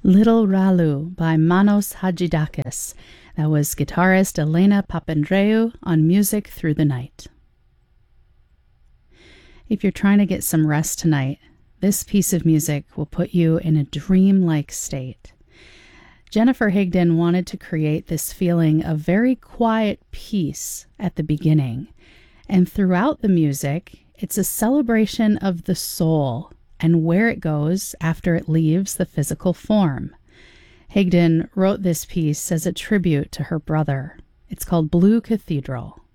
Little Ralu by Manos Hadjidakis. That was guitarist Elena Papandreou on Music Through the Night. If you're trying to get some rest tonight, this piece of music will put you in a dreamlike state. Jennifer Higdon wanted to create this feeling of very quiet peace at the beginning, and throughout the music, it's a celebration of the soul and where it goes after it leaves the physical form. Higdon wrote this piece as a tribute to her brother. It's called Blue Cathedral.